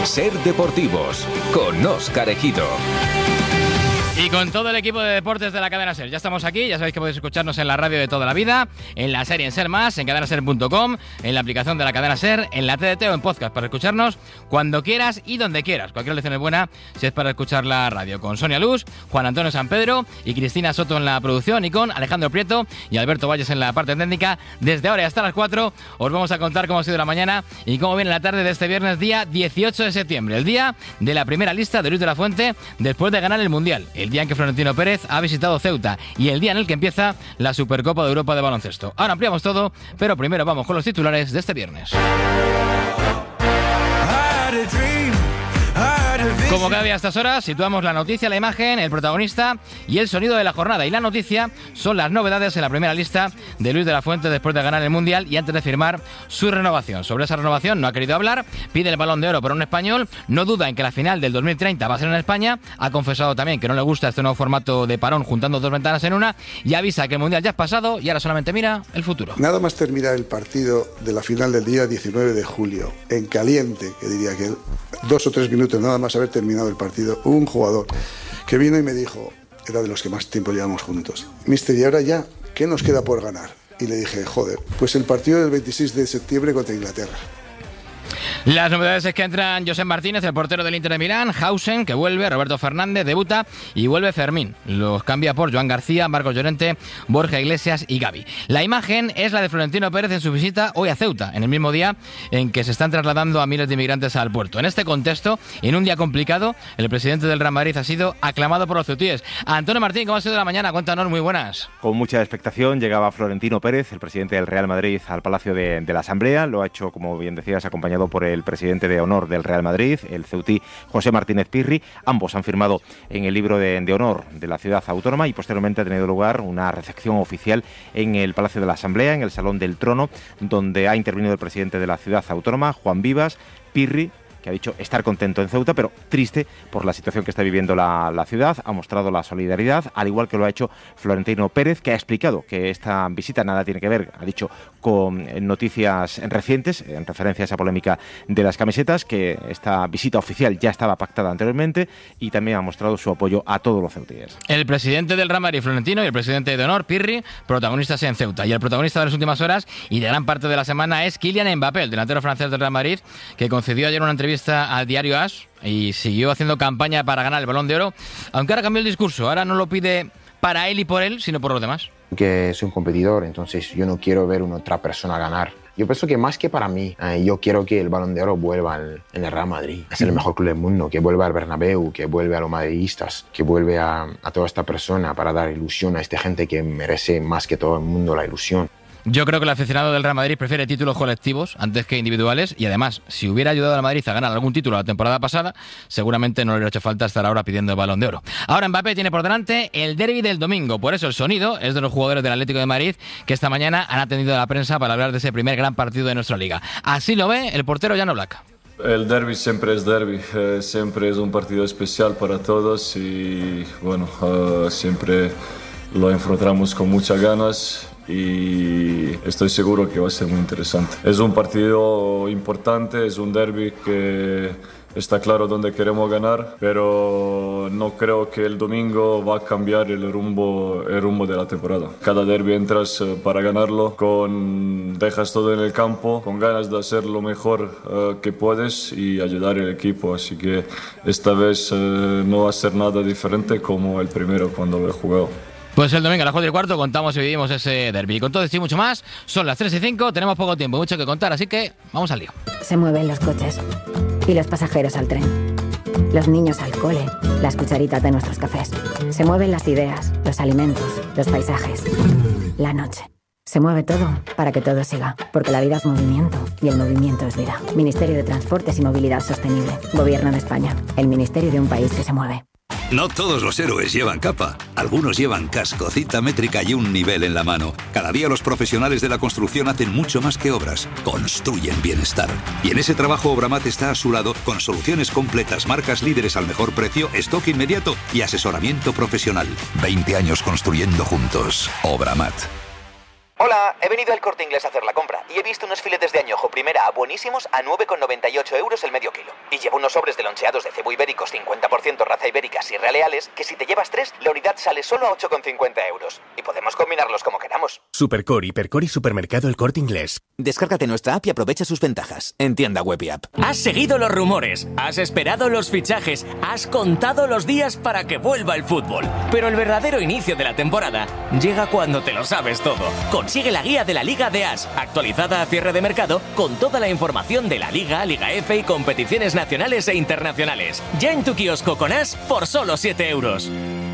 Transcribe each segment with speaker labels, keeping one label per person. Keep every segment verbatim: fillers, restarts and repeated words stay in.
Speaker 1: Ser Deportivos, con Óscar Ejido.
Speaker 2: Y con todo el equipo de deportes de la cadena SER. Ya estamos aquí, ya sabéis que podéis escucharnos en la radio de toda la vida, en la serie en SER Más, en cadena ser punto com, en la aplicación de la cadena SER, en la T D T o en podcast para escucharnos cuando quieras y donde quieras. Cualquier lección es buena si es para escuchar la radio. Con Sonia Luz, Juan Antonio San Pedro y Cristina Soto en la producción, y con Alejandro Prieto y Alberto Valles en la parte técnica. Desde ahora y hasta las cuatro os vamos a contar cómo ha sido la mañana y cómo viene la tarde de este viernes, día dieciocho de septiembre, el día de la primera lista de Luis de la Fuente después de ganar el Mundial. El día en que Florentino Pérez ha visitado Ceuta y el día en el que empieza la Supercopa de Europa de baloncesto. Ahora ampliamos todo, pero primero vamos con los titulares de este viernes. Como cada día a estas horas, situamos la noticia, la imagen, el protagonista y el sonido de la jornada. Y la noticia son las novedades en la primera lista de Luis de la Fuente después de ganar el Mundial y antes de firmar su renovación. Sobre esa renovación no ha querido hablar, pide el Balón de Oro por un español, no duda en que la final del dos mil treinta va a ser en España, ha confesado también que no le gusta este nuevo formato de parón juntando dos ventanas en una y avisa que el Mundial ya es pasado y ahora solamente mira el futuro.
Speaker 3: Nada más terminar el partido de la final del día diecinueve de julio, en caliente, que diría que dos o tres minutos nada más haber terminado el partido, hubo un jugador que vino y me dijo, era de los que más tiempo llevamos juntos: mister, ¿y ahora ya qué nos queda por ganar? Y le dije, joder, pues el partido del veintiséis de septiembre contra Inglaterra.
Speaker 2: Las novedades es que entran Josep Martínez, el portero del Inter de Milán, Hausen, que vuelve, Roberto Fernández, debuta, y vuelve Fermín. Los cambia por Joan García, Marcos Llorente, Borja Iglesias y Gavi. La imagen es la de Florentino Pérez en su visita hoy a Ceuta, en el mismo día en que se están trasladando a miles de inmigrantes al puerto. En este contexto, en un día complicado, el presidente del Real Madrid ha sido aclamado por los ceutíes. Antonio Martín, ¿cómo ha sido la mañana? Cuéntanos, muy buenas.
Speaker 4: Con mucha expectación llegaba Florentino Pérez, el presidente del Real Madrid, al Palacio de, de la Asamblea. Lo ha hecho, como bien decías, acompañado por el presidente de honor del Real Madrid, el ceutí José Martínez Pirri. Ambos han firmado en el libro de, de honor de la ciudad autónoma y posteriormente ha tenido lugar una recepción oficial en el Palacio de la Asamblea, en el Salón del Trono, donde ha intervenido el presidente de la ciudad autónoma, Juan Vivas. Pirri, que ha dicho estar contento en Ceuta, pero triste por la situación que está viviendo la, la ciudad, ha mostrado la solidaridad, al igual que lo ha hecho Florentino Pérez, que ha explicado que esta visita nada tiene que ver, ha dicho, con noticias recientes, en referencia a esa polémica de las camisetas, que esta visita oficial ya estaba pactada anteriormente, y también ha mostrado su apoyo a todos los ceutíes.
Speaker 2: El presidente del Real Madrid, Florentino, y el presidente de honor, Pirri, protagonistas en Ceuta. Y el protagonista de las últimas horas y de gran parte de la semana es Kylian Mbappé, el delantero francés del Real Madrid, que concedió ayer una entrevista al diario As y siguió haciendo campaña para ganar el Balón de Oro, aunque ahora cambió el discurso. Ahora no lo pide para él y por él, sino por los demás.
Speaker 5: Que soy un competidor, entonces yo no quiero ver a una otra persona ganar. Yo pienso que más que para mí, eh, yo quiero que el Balón de Oro vuelva al, en el Real Madrid. Es el mejor club del mundo, que vuelva al Bernabéu, que vuelva a los madridistas, que vuelve a, a toda esta persona para dar ilusión a esta gente que merece más que todo el mundo la ilusión.
Speaker 2: Yo creo que el aficionado del Real Madrid prefiere títulos colectivos antes que individuales y además, si hubiera ayudado al Madrid a ganar algún título la temporada pasada, seguramente no le hubiera hecho falta estar ahora pidiendo el Balón de Oro. Ahora Mbappé tiene por delante el derbi del domingo, por eso el sonido es de los jugadores del Atlético de Madrid que esta mañana han atendido a la prensa para hablar de ese primer gran partido de nuestra liga. Así lo ve el portero Jan Oblak.
Speaker 6: El derbi siempre es derbi, eh, siempre es un partido especial para todos y bueno, uh, siempre lo enfrentamos con muchas ganas. Y estoy seguro que va a ser muy interesante. Es un partido importante, es un derbi que está claro dónde queremos ganar, pero no creo que el domingo va a cambiar el rumbo, el rumbo de la temporada. Cada derbi entras para ganarlo, con, dejas todo en el campo, con ganas de hacer lo mejor uh, que puedes y ayudar al equipo, así que esta vez uh, no va a ser nada diferente como el primero cuando lo he jugado.
Speaker 2: Pues el domingo a las cuatro y cuarto contamos y vivimos ese derbi. Con todo esto y mucho más, son las tres y cinco, tenemos poco tiempo, mucho que contar, así que vamos al lío.
Speaker 7: Se mueven los coches y los pasajeros al tren, los niños al cole, las cucharitas de nuestros cafés. Se mueven las ideas, los alimentos, los paisajes, la noche. Se mueve todo para que todo siga, porque la vida es movimiento y el movimiento es vida. Ministerio de Transportes y Movilidad Sostenible. Gobierno de España. El ministerio de un país que se mueve.
Speaker 8: No todos los héroes llevan capa. Algunos llevan casco, cita métrica y un nivel en la mano. Cada día los profesionales de la construcción hacen mucho más que obras. Construyen bienestar. Y en ese trabajo Obramat está a su lado con soluciones completas, marcas líderes al mejor precio, stock inmediato y asesoramiento profesional. veinte años construyendo juntos. Obramat.
Speaker 9: Hola, he venido al Corte Inglés a hacer la compra y he visto unos filetes de añojo primera A buenísimos a nueve con noventa y ocho euros el medio kilo. Y llevo unos sobres de loncheados de cebo ibéricos cincuenta por ciento raza ibérica Sierra Leales que si te llevas tres, la unidad sale solo a ocho con cincuenta euros. Y podemos combinarlos como queramos.
Speaker 10: Supercore, Hipercore y Supermercado El Corte Inglés.
Speaker 11: Descárgate nuestra app y aprovecha sus ventajas. En tienda web y app.
Speaker 12: Has seguido los rumores, has esperado los fichajes, has contado los días para que vuelva el fútbol. Pero el verdadero inicio de la temporada llega cuando te lo sabes todo. Consigue la guía de la Liga de As, actualizada a cierre de mercado, con toda la información de la Liga, Liga F y competiciones nacionales e internacionales. Ya en tu kiosco con As por solo siete euros.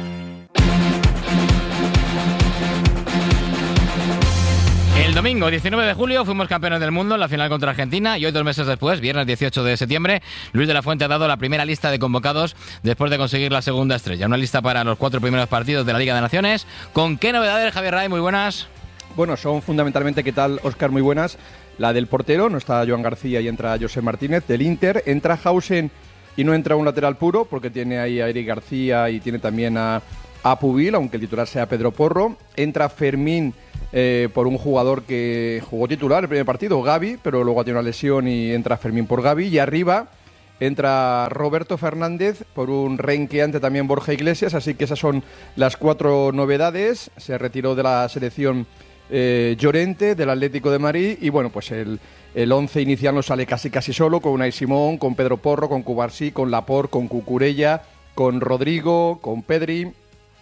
Speaker 2: El domingo diecinueve de julio fuimos campeones del mundo en la final contra Argentina y hoy, dos meses después, viernes dieciocho de septiembre, Luis de la Fuente ha dado la primera lista de convocados después de conseguir la segunda estrella. Una lista para los cuatro primeros partidos de la Liga de Naciones. ¿Con qué novedades, Javier Ray? Muy buenas.
Speaker 13: Bueno, son fundamentalmente, ¿qué tal, Óscar? Muy buenas. La del portero, no está Joan García y entra José Martínez. Del Inter, entra Hausen y no entra un lateral puro porque tiene ahí a Eric García y tiene también a, a Pubil, aunque el titular sea Pedro Porro. Entra Fermín eh, por un jugador que jugó titular el primer partido, Gavi, pero luego ha tenido una lesión y entra Fermín por Gavi. Y arriba entra Roberto Fernández por un renqueante también Borja Iglesias, así que esas son las cuatro novedades. Se retiró de la selección eh, Llorente, del Atlético de Madrid, y bueno, pues el, el once inicial nos sale casi casi solo, con Unai Simón, con Pedro Porro, con Cubarsí, con Laporte, con Cucurella, con Rodrigo, con Pedri,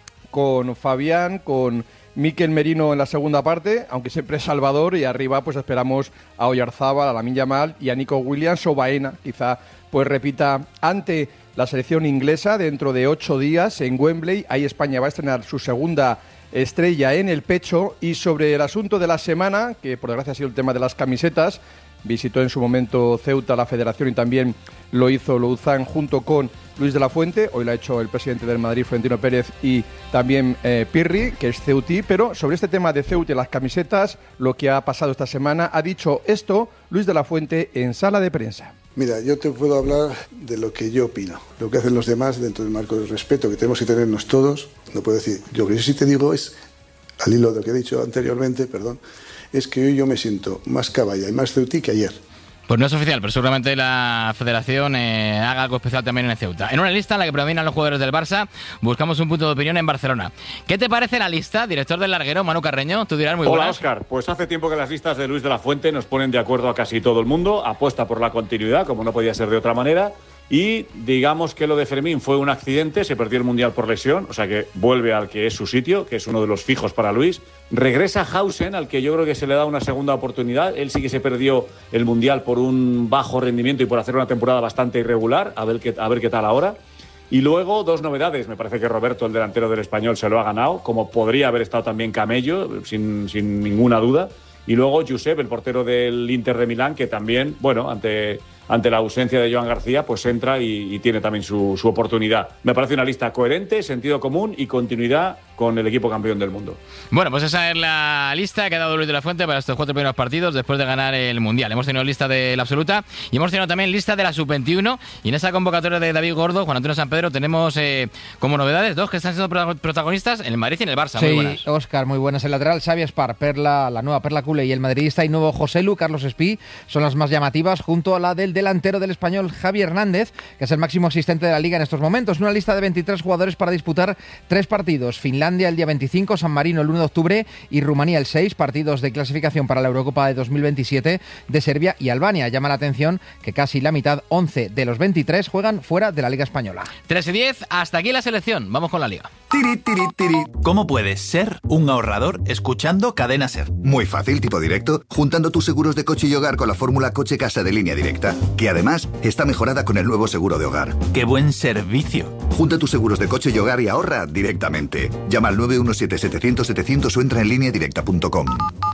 Speaker 13: con Fabián, con Mikel Merino en la segunda parte, aunque siempre es Salvador, y arriba pues esperamos a Oyarzábal, a Lamine Yamal y a Nico Williams o Baena, quizá pues repita ante la selección inglesa dentro de ocho días en Wembley. Ahí España va a estrenar su segunda estrella en el pecho. Y sobre el asunto de la semana, que por desgracia ha sido el tema de las camisetas, visitó en su momento Ceuta la federación y también lo hizo Louzán junto con Luis de la Fuente. Hoy lo ha hecho el presidente del Madrid, Florentino Pérez, y también eh, Pirri, que es ceutí. Pero sobre este tema de Ceuta y las camisetas, lo que ha pasado esta semana, ha dicho esto Luis de la Fuente en sala de prensa.
Speaker 3: Mira, yo te puedo hablar de lo que yo opino, lo que hacen los demás dentro del marco del respeto que tenemos que tenernos todos. No puedo decir, lo que yo sí te digo es, al hilo de lo que he dicho anteriormente, perdón, es que hoy yo me siento más caballa y más ceutí que ayer.
Speaker 2: Pues no es oficial, pero seguramente la federación eh, haga algo especial también en Ceuta. En una lista en la que predominan los jugadores del Barça, buscamos un punto de opinión en Barcelona. ¿Qué te parece la lista, director del larguero, Manu Carreño? Tú dirás muy buenas.
Speaker 14: Hola, Óscar. Pues hace tiempo que las listas de Luis de la Fuente nos ponen de acuerdo a casi todo el mundo. Apuesta por la continuidad, como no podía ser de otra manera. Y digamos que lo de Fermín fue un accidente, se perdió el Mundial por lesión, o sea que vuelve al que es su sitio, que es uno de los fijos para Luis. Regresa Hausen, al que yo creo que se le da una segunda oportunidad. Él sí que se perdió el Mundial por un bajo rendimiento y por hacer una temporada bastante irregular, a ver qué, a ver qué tal ahora. Y luego dos novedades, me parece que Roberto, el delantero del Español, se lo ha ganado, como podría haber estado también Camello, sin, sin ninguna duda. Y luego Josep, el portero del Inter de Milán, que también, bueno, ante... ante la ausencia de Joan García, pues entra y, y tiene también su, su oportunidad. Me parece una lista coherente, sentido común y continuidad con el equipo campeón del mundo.
Speaker 2: Bueno, pues esa es la lista que ha dado Luis de la Fuente para estos cuatro primeros partidos después de ganar el Mundial. Hemos tenido lista de la absoluta y hemos tenido también lista de la sub veintiuno, y en esa convocatoria de David Gordo, Juan Antonio San Pedro, tenemos eh, como novedades dos que están siendo protagonistas en el Madrid y en el Barça.
Speaker 15: Sí,
Speaker 2: muy buenas.
Speaker 15: Óscar, muy buenas. El lateral Xavi Espar, Perla, la nueva Perla Culé, y el madridista y nuevo José Lu, Carlos Espí, son las más llamativas, junto a la del delantero del Español, Javi Hernández, que es el máximo asistente de la Liga en estos momentos. Una lista de veintitrés jugadores para disputar tres partidos. Finlandia el día veinticinco, San Marino el uno de octubre y Rumanía el seis, partidos de clasificación para la Eurocopa de dos mil veintisiete de Serbia y Albania. Llama la atención que casi la mitad, once de los veintitrés, juegan fuera de la Liga Española.
Speaker 2: tres y diez, hasta aquí la selección. Vamos con la Liga.
Speaker 16: Tiri, tiri, tiri. ¿Cómo puedes ser un ahorrador escuchando Cadena Ser?
Speaker 17: Muy fácil, tipo directo, juntando tus seguros de coche y hogar con la fórmula Coche-Casa de Línea Directa, que además está mejorada con el nuevo seguro de hogar.
Speaker 16: ¡Qué buen servicio!
Speaker 17: Junta tus seguros de coche y hogar y ahorra directamente. Llama al nueve uno siete setecientos setecientos o entra en línea directa punto com.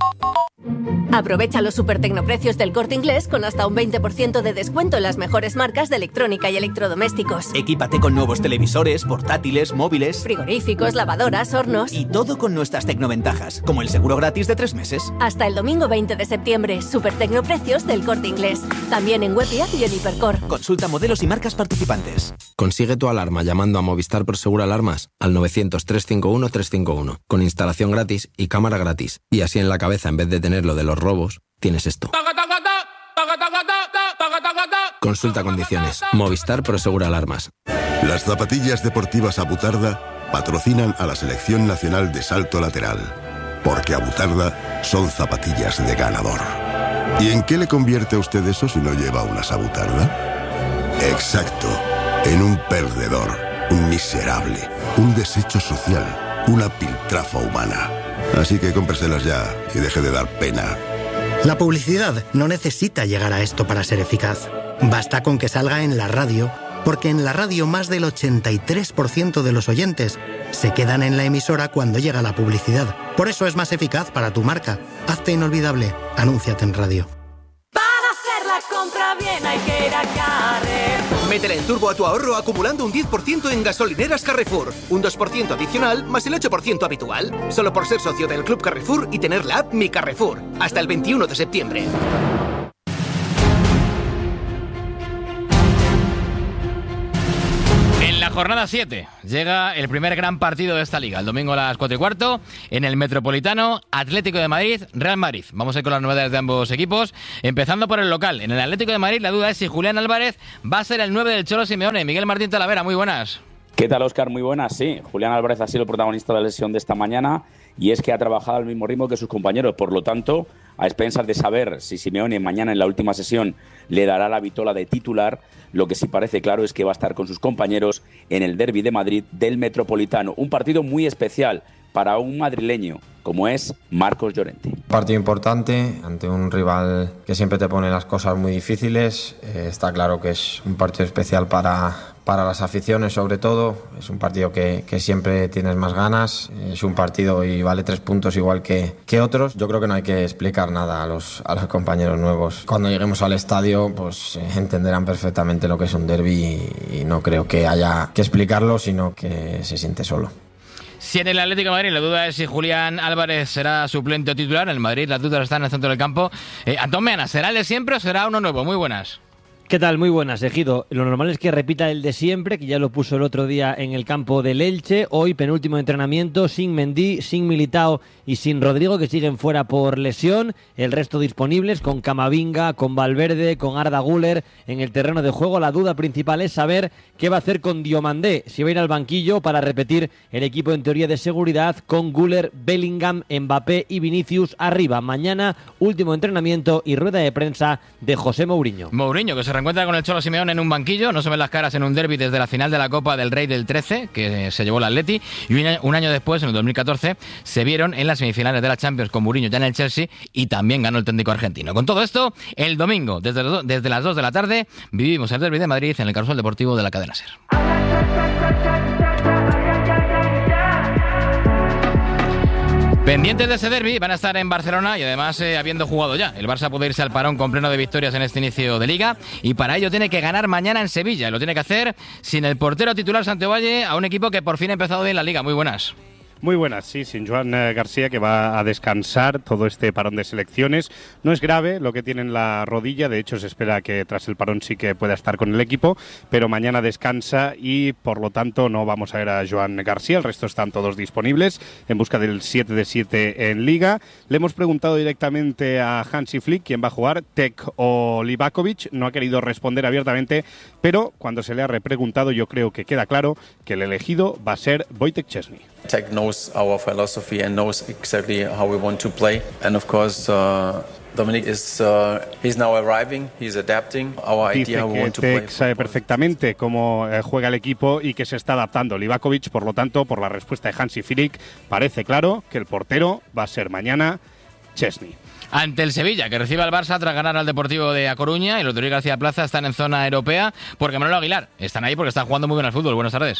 Speaker 18: Aprovecha los super tecnoprecios del Corte Inglés con hasta un veinte por ciento de descuento en las mejores marcas de electrónica y electrodomésticos.
Speaker 16: Equípate con nuevos televisores, portátiles, móviles,
Speaker 18: frigoríficos, lavadoras, hornos.
Speaker 16: Y todo con nuestras tecnoventajas, como el seguro gratis de tres meses.
Speaker 18: Hasta el domingo veinte de septiembre, super tecnoprecios del Corte Inglés. También en web y app y en Hipercor.
Speaker 16: Consulta modelos y marcas participantes.
Speaker 19: Consigue tu alarma llamando a Movistar Prosegur Alarmas al novecientos, trescientos cincuenta y uno, trescientos cincuenta y uno, con instalación gratis y cámara gratis. Y así en la cabeza, en vez de tener lo de los robos, tienes esto. Consulta condiciones. Movistar Prosegur Alarmas.
Speaker 20: Las zapatillas deportivas Abutarda patrocinan a la Selección Nacional de Salto Lateral. Porque Abutarda son zapatillas de ganador. ¿Y en qué le convierte a usted eso si no lleva unas Abutarda? Exacto. En un perdedor, un miserable, un desecho social, una piltrafa humana. Así que cómpreselas ya y deje de dar pena.
Speaker 21: La publicidad no necesita llegar a esto para ser eficaz. Basta con que salga en la radio, porque en la radio más del ochenta y tres por ciento de los oyentes se quedan en la emisora cuando llega la publicidad. Por eso es más eficaz para tu marca. Hazte inolvidable. Anúnciate en radio.
Speaker 22: Para hacer la compra bien hay que ir a Carrefour.
Speaker 23: Métele en turbo a tu ahorro acumulando un diez por ciento en gasolineras Carrefour. Un dos por ciento adicional más el ocho por ciento habitual. Solo por ser socio del Club Carrefour y tener la app Mi Carrefour. Hasta el veintiuno de septiembre.
Speaker 2: En la jornada siete llega el primer gran partido de esta liga. El domingo a las cuatro y cuarto en el Metropolitano, Atlético de Madrid, Real Madrid. Vamos a ir con las novedades de ambos equipos, empezando por el local. En el Atlético de Madrid la duda es si Julián Álvarez va a ser el nueve del Cholo Simeone. Miguel Martín Talavera, muy buenas.
Speaker 24: ¿Qué tal, Óscar? Muy buenas, sí. Julián Álvarez ha sido el protagonista de la lesión de esta mañana y es que ha trabajado al mismo ritmo que sus compañeros. Por lo tanto, a expensas de saber si Simeone mañana en la última sesión le dará la vitola de titular, lo que sí parece claro es que va a estar con sus compañeros en el derbi de Madrid del Metropolitano. Un partido muy especial para un madrileño como es Marcos Llorente.
Speaker 25: Partido importante ante un rival que siempre te pone las cosas muy difíciles. Eh, está claro que es un partido especial para, para las aficiones sobre todo. Es un partido que, que siempre tienes más ganas. Es un partido y vale tres puntos igual que, que otros. Yo creo que no hay que explicar nada a los, a los compañeros nuevos. Cuando lleguemos al estadio pues eh, entenderán perfectamente lo que es un derbi y, y no creo que haya que explicarlo, sino que se siente solo.
Speaker 2: Si en el Atlético de Madrid la duda es si Julián Álvarez será suplente o titular, en el Madrid las dudas están en el centro del campo. Eh, Antón Meana, ¿será el de siempre o será uno nuevo? Muy buenas.
Speaker 26: ¿Qué tal? Muy buenas, Ejido. Lo normal es que repita el de siempre, que ya lo puso el otro día en el campo del Elche. Hoy, penúltimo entrenamiento, sin Mendy, sin Militao y sin Rodrigo, que siguen fuera por lesión. El resto disponibles, con Camavinga, con Valverde, con Arda Güler en el terreno de juego. La duda principal es saber qué va a hacer con Diomandé, si va a ir al banquillo para repetir el equipo en teoría de seguridad con Güler, Bellingham, Mbappé y Vinicius arriba. Mañana, último entrenamiento y rueda de prensa de José Mourinho.
Speaker 2: Mourinho, que se reencuentra con el Cholo Simeone en un banquillo, no se ven las caras en un derbi desde la final de la Copa del Rey del trece, que se llevó el Atleti, y un año, un año después, en el dos mil catorce, se vieron en las semifinales de la Champions con Mourinho ya en el Chelsea y también ganó el técnico argentino. Con todo esto, el domingo, desde, los, desde las dos de la tarde, vivimos el derbi de Madrid en el Carrusel Deportivo de la cadena SER. Pendientes de ese derbi, van a estar en Barcelona y además eh, habiendo jugado ya. El Barça puede irse al parón con pleno de victorias en este inicio de Liga y para ello tiene que ganar mañana en Sevilla. Lo tiene que hacer sin el portero titular Santivalle, a un equipo que por fin ha empezado bien la Liga. Muy buenas.
Speaker 27: Muy buenas, sí, sin Joan García, que va a descansar todo este parón de selecciones. No es grave lo que tiene en la rodilla, de hecho se espera que tras el parón sí que pueda estar con el equipo, pero mañana descansa y por lo tanto no vamos a ver a Joan García. El resto están todos disponibles en busca del siete de siete en Liga. Le hemos preguntado directamente a Hansi Flick quién va a jugar, Tec o Livakovic. No ha querido responder abiertamente, pero cuando se le ha repreguntado yo creo que queda claro que el elegido va a ser Wojtek Szczesny.
Speaker 28: Tech knows our philosophy and knows exactly how we want to play. And of course, uh, Dominic is uh, he's now arriving, he's adapting our idea how we want to play.
Speaker 27: Dice que Tec sabe perfectamente cómo eh, juega el equipo y que se está adaptando. Livakovic, por lo tanto, por la respuesta de Hansi Flick, parece claro que el portero va a ser mañana Szczesny.
Speaker 2: Ante el Sevilla, que recibe al Barça tras ganar al Deportivo de A Coruña, y los de García Plaza están en zona europea porque Manolo Aguilar están ahí porque están jugando muy bien al fútbol. Buenas tardes.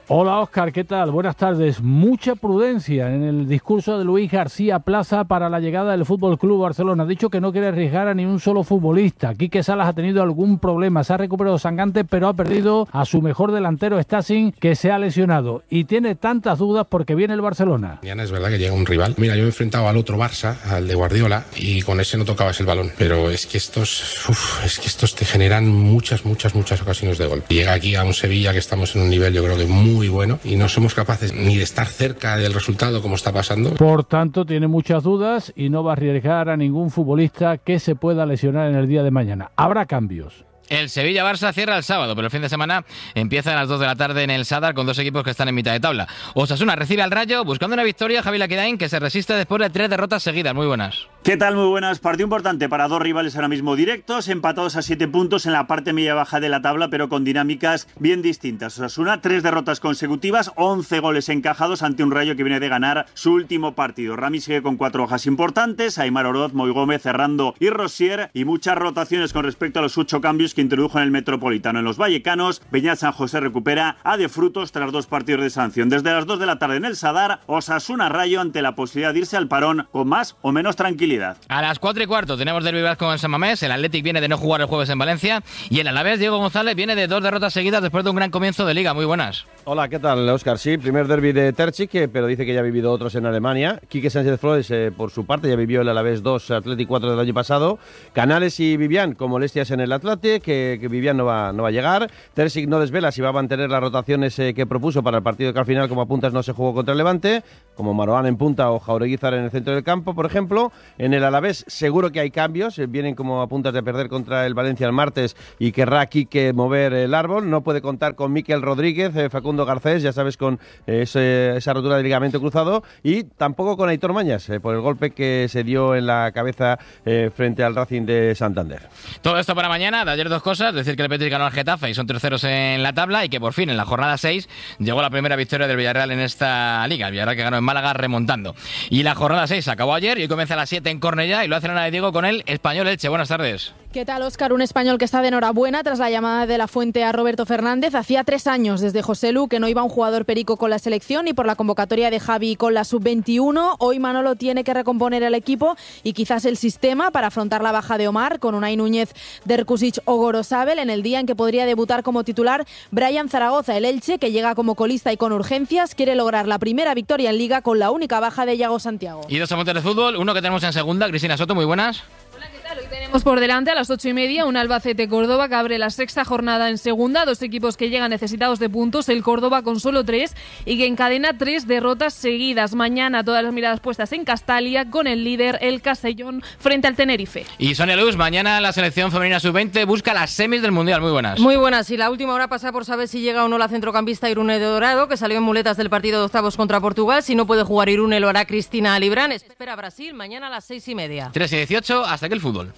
Speaker 1: Hola Óscar, ¿qué tal? Buenas tardes. Mucha prudencia en el discurso de Luis García Plaza para la llegada del F C Barcelona. Ha dicho que no quiere arriesgar a ni un solo futbolista. Quique Salas ha tenido algún problema, se ha recuperado Sangante, pero ha perdido a su mejor delantero, Stacing, que se ha lesionado. Y tiene tantas dudas porque viene el Barcelona.
Speaker 4: Mañana es verdad que llega un rival. Mira, yo he enfrentado al otro Barça, al de Guardiola, y con ese no tocabas el balón. Pero es que estos, uf, es que estos te generan muchas, muchas, muchas ocasiones de gol. Llega aquí a un Sevilla que estamos en un nivel, yo creo que muy muy bueno y no somos capaces ni de estar cerca del resultado como está pasando.
Speaker 1: Por tanto, tiene muchas dudas y no va a arriesgar a ningún futbolista que se pueda lesionar en el día de mañana. Habrá cambios.
Speaker 2: El Sevilla-Barça cierra el sábado, pero el fin de semana empieza a las dos de la tarde en el Sadar con dos equipos que están en mitad de tabla. Osasuna recibe al Rayo buscando una victoria. Javi Laquedain, que se resiste después de tres derrotas seguidas. Muy buenas.
Speaker 5: ¿Qué tal? Muy buenas. Partido importante para dos rivales ahora mismo directos, empatados a siete puntos en la parte media-baja de la tabla, pero con dinámicas bien distintas. Osasuna, tres derrotas consecutivas, once goles encajados ante un Rayo que viene de ganar su último partido. Rami sigue con cuatro hojas importantes, Aimar Oroz, Moi Gómez, Ferrando y Rosier, y muchas rotaciones con respecto a los ocho cambios que introdujo en el Metropolitano. En los vallecanos, Beñat San José recupera a De Frutos tras dos partidos de sanción. Desde las dos de la tarde en el Sadar, Osasuna Rayo ante la posibilidad de irse al parón con más o menos tranquilidad.
Speaker 2: A las cuatro y cuarto tenemos Derbi Vasco en San Mamés. El Athletic viene de no jugar el jueves en Valencia y el Alavés, Diego González, viene de dos derrotas seguidas después de un gran comienzo de Liga. Muy buenas.
Speaker 6: Hola, ¿qué tal, Óscar? Sí, primer derbi de Terzic, pero dice que ya ha vivido otros en Alemania. Quique Sánchez Flores, eh, por su parte, ya vivió el Alavés dos, Athletic cuatro del año pasado. Canales y Vivian con molestias en el Athletic, que, que Vivian no va, no va a llegar. Terzic no desvela si va a mantener las rotaciones eh, que propuso para el partido que al final, como apuntas, no se jugó contra el Levante, como Maroán en punta o Jaureguizar en el centro del campo, por ejemplo. En el Alavés seguro que hay cambios, eh, vienen como apuntas de perder contra el Valencia el martes y querrá Quique mover el árbol. No puede contar con Miquel Rodríguez, eh, Facundo Garcés, ya sabes, con eh, ese, esa rotura de ligamento cruzado, y tampoco con Aitor Mañas, eh, por el golpe que se dio en la cabeza eh, frente al Racing de Santander.
Speaker 2: Todo esto para mañana. De ayer dos cosas: decir que el Betis ganó al Getafe y son terceros en la tabla, y que por fin en la jornada seis llegó la primera victoria del Villarreal en esta liga. El Villarreal que ganó en Málaga remontando. Y la jornada seis acabó ayer y hoy comienza a las siete en Cornellá y lo hace Ana de Diego con el Español Elche. Buenas tardes.
Speaker 7: ¿Qué tal, Óscar? Un Español que está de enhorabuena tras la llamada de la Fuente a Roberto Fernández. Hacía tres años desde José Lu que no iba un jugador perico con la selección y por la convocatoria de Javi con la sub veintiuno. Hoy Manolo tiene que recomponer el equipo y quizás el sistema para afrontar la baja de Omar con Unai Núñez, Derkusic o Gorosabel en el día en que podría debutar como titular Brian Zaragoza. El Elche, que llega como colista y con urgencias, quiere lograr la primera victoria en Liga con la única baja de Yago Santiago.
Speaker 2: Y dos amantes de fútbol, uno que tenemos en segunda, Cristina Soto, muy buenas.
Speaker 8: Hoy tenemos por delante a las ocho y media un Albacete-Córdoba que abre la sexta jornada en segunda. Dos equipos que llegan necesitados de puntos. El Córdoba con solo tres y que encadena tres derrotas seguidas. Mañana todas las miradas puestas en Castalia con el líder, el Castellón, frente al Tenerife.
Speaker 2: Y Sonia Luz, mañana la selección femenina sub veinte busca las semis del Mundial. Muy buenas.
Speaker 9: Muy buenas. Y la última hora pasa por saber si llega o no la centrocampista Irune de Dorado, que salió en muletas del partido de octavos contra Portugal. Si no puede jugar Irune, lo hará Cristina Alibrán. Espera Brasil mañana a las seis y media.
Speaker 2: tres y dieciocho, hasta aquí el fútbol.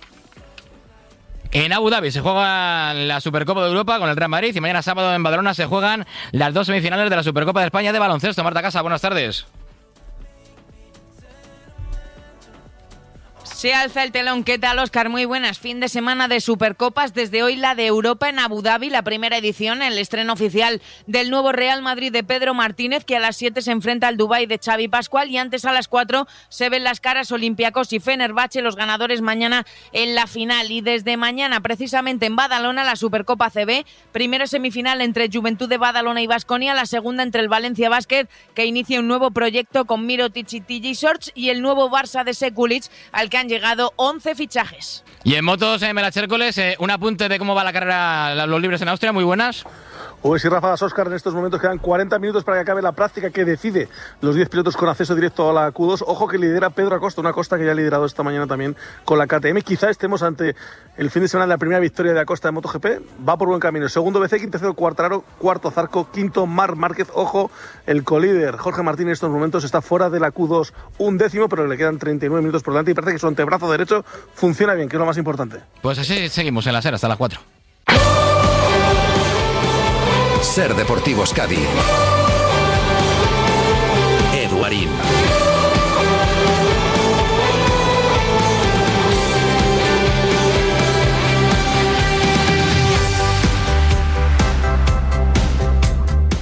Speaker 2: En Abu Dhabi se juega la Supercopa de Europa con el Real Madrid y mañana sábado en Badalona se juegan las dos semifinales de la Supercopa de España de baloncesto. Marta Casa, buenas tardes.
Speaker 10: Se alza el telón. ¿Qué tal, Óscar? Muy buenas. Fin de semana de Supercopas. Desde hoy la de Europa en Abu Dhabi, la primera edición, el estreno oficial del nuevo Real Madrid de Pedro Martínez, que a las siete se enfrenta al Dubái de Xavi Pascual, y antes a las cuatro se ven las caras Olympiacos y Fenerbahce, los ganadores mañana en la final. Y desde mañana, precisamente en Badalona, la Supercopa C B, primera semifinal entre Juventud de Badalona y Baskonia, la segunda entre el Valencia Basket, que inicia un nuevo proyecto con Mirotic y T J Shorts, y el nuevo Barça de Sekulic, al que han llegado once fichajes.
Speaker 2: Y en motos, en Melache Hércules, eh, un apunte de cómo va la carrera, los libres en Austria. Muy buenas.
Speaker 29: Pues sí, Rafa, Óscar, en estos momentos quedan cuarenta minutos para que acabe la práctica que decide los diez pilotos con acceso directo a la Q dos. Ojo que lidera Pedro Acosta, una Acosta que ya ha liderado esta mañana también con la K T M. Quizá estemos ante el fin de semana de la primera victoria de Acosta de MotoGP. Va por buen camino. Segundo B C, tercero Quartararo, cuarto Zarco, quinto Marc Márquez. Ojo, el colíder Jorge Martín en estos momentos está fuera de la Q dos, un décimo, pero le quedan treinta y nueve minutos por delante y parece que su antebrazo derecho funciona bien, que es lo más importante.
Speaker 2: Pues así seguimos en la SER hasta las cuatro.
Speaker 30: SER Deportivos Cádiz. Eduarín.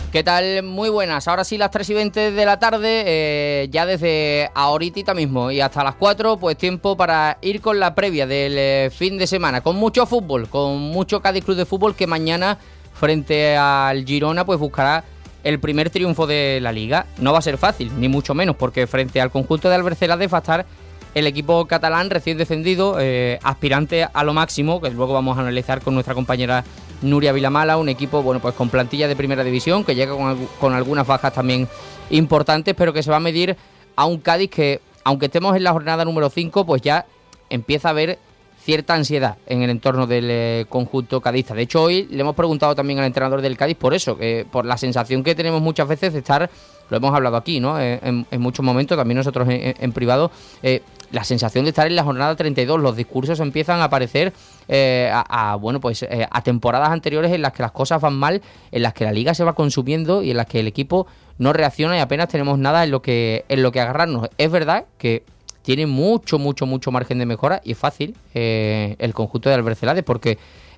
Speaker 3: ¿Qué tal? Muy buenas. Ahora sí, las tres y veinte de la tarde, eh, ya desde ahorita mismo y hasta las cuatro, pues tiempo para ir con la previa del eh, fin de semana, con mucho fútbol, con mucho Cádiz Club de Fútbol, que mañana frente al Girona pues buscará el primer triunfo de la Liga. No va a ser fácil, ni mucho menos, porque frente al conjunto de Albert Celades va a estar el equipo catalán recién descendido, eh, aspirante a lo máximo, que luego vamos a analizar con nuestra compañera Nuria Vilamala, un equipo bueno pues con plantilla de primera división, que llega con, con algunas bajas también importantes, pero que se va a medir a un Cádiz que, aunque estemos en la jornada número cinco, pues ya empieza a haber cierta ansiedad en el entorno del eh, conjunto cadista. De hecho, hoy le hemos preguntado también al entrenador del Cádiz por eso, que por la sensación que tenemos muchas veces de estar, lo hemos hablado aquí, ¿no? Eh, en, en muchos momentos, también nosotros en, en privado, eh, la sensación de estar en la jornada treinta y dos, los discursos empiezan a aparecer eh, a, a bueno pues eh, a temporadas anteriores en las que las cosas van mal, en las que la liga se va consumiendo y en las que el equipo no reacciona y apenas tenemos nada en lo que en lo que agarrarnos. Es verdad que tiene mucho, mucho, mucho margen de mejora y es fácil eh, el conjunto de Albert Celades, porque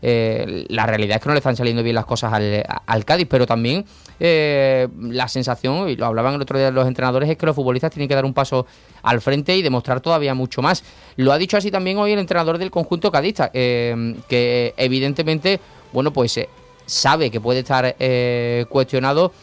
Speaker 3: eh, la realidad es que no le están saliendo bien las cosas al, al Cádiz, pero también eh, la sensación, y lo hablaban el otro día los entrenadores, es que los futbolistas tienen que dar un paso al frente y demostrar todavía mucho más. Lo ha dicho así también hoy el entrenador del conjunto cadista, eh, que evidentemente, bueno, pues eh, sabe que puede estar eh, cuestionado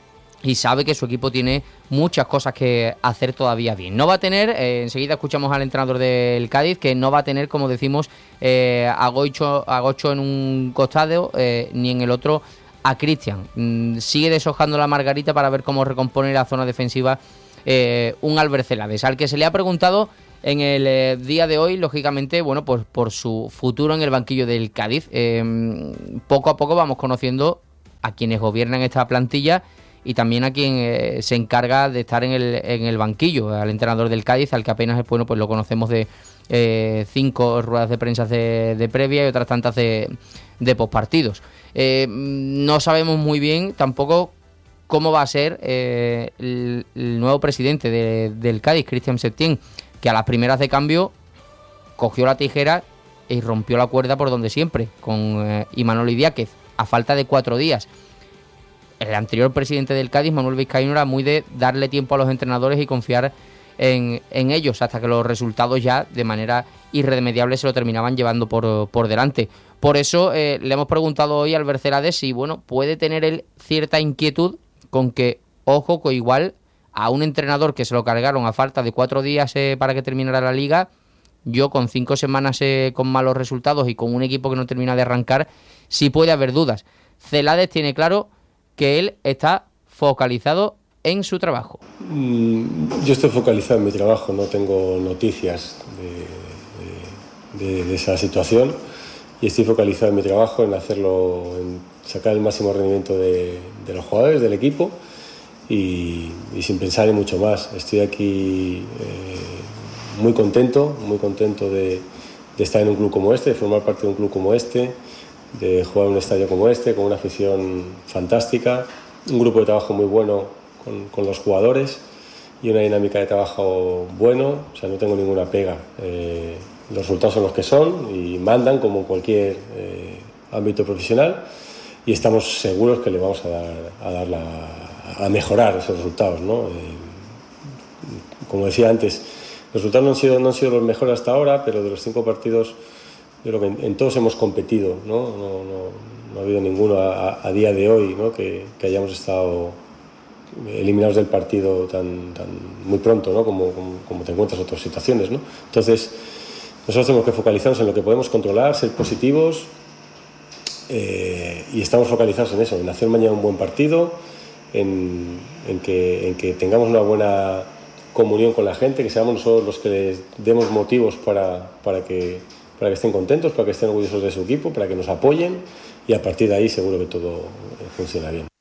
Speaker 3: y sabe que su equipo tiene muchas cosas que hacer todavía bien. No va a tener, eh, enseguida escuchamos al entrenador del Cádiz, que no va a tener, como decimos, eh, a, Goicho, a Gocho en un costado, eh, ni en el otro a Cristian. Mm, sigue deshojando la margarita para ver cómo recompone la zona defensiva eh, un Albert Celades, al que se le ha preguntado en el eh, día de hoy, lógicamente, bueno, pues por su futuro en el banquillo del Cádiz. Eh, poco a poco vamos conociendo a quienes gobiernan esta plantilla y también a quien eh, se encarga de estar en el, en el banquillo, al entrenador del Cádiz, al que apenas bueno, pues lo conocemos de eh, cinco ruedas de prensa de, de previa y otras tantas de, de pospartidos. Eh, no sabemos muy bien tampoco cómo va a ser eh, el, el nuevo presidente de, del Cádiz, Cristian Septién, que a las primeras de cambio cogió la tijera y rompió la cuerda por donde siempre, con eh, Imanol Idiáquez, a falta de cuatro días. El anterior presidente del Cádiz, Manuel Vizcaíno, era muy de darle tiempo a los entrenadores y confiar en, en ellos, hasta que los resultados ya de manera irremediable se lo terminaban llevando por, por delante. Por eso eh, le hemos preguntado hoy a Albert Celades si bueno, puede tener él cierta inquietud con que, ojo, que igual a un entrenador que se lo cargaron a falta de cuatro días eh, para que terminara la liga, yo con cinco semanas eh, con malos resultados y con un equipo que no termina de arrancar, sí puede haber dudas. Celades tiene claro que él está focalizado en su trabajo.
Speaker 11: Yo estoy focalizado en mi trabajo, no tengo noticias de, de, de, de esa situación y estoy focalizado en mi trabajo, en hacerlo, en sacar el máximo rendimiento de, de los jugadores, del equipo y, y sin pensar en mucho más. Estoy aquí eh, muy contento, muy contento de, de estar en un club como este, de formar parte de un club como este, de jugar en un estadio como este, con una afición fantástica, un grupo de trabajo muy bueno con, con los jugadores y una dinámica de trabajo bueno, o sea, no tengo ninguna pega. Eh, los resultados son los que son y mandan como en cualquier eh, ámbito profesional y estamos seguros que le vamos a dar, a, dar la, a mejorar esos resultados, ¿no? Eh, como decía antes, los resultados no han sido, no han sido los mejores hasta ahora, pero de los cinco partidos yo creo que en, en todos hemos competido, ¿no? No, no, no ha habido ninguno a, a día de hoy, ¿no? que, que hayamos estado eliminados del partido tan, tan muy pronto, ¿no? como, como, como te encuentras en otras situaciones, ¿no? Entonces, nosotros tenemos que focalizarnos en lo que podemos controlar, ser positivos eh, y estamos focalizados en eso, en hacer mañana un buen partido, en, en, que, en que tengamos una buena comunión con la gente, que seamos nosotros los que les demos motivos para, para que para que estén contentos, para que estén orgullosos de su equipo, para que nos apoyen y a partir de ahí seguro que todo funciona bien.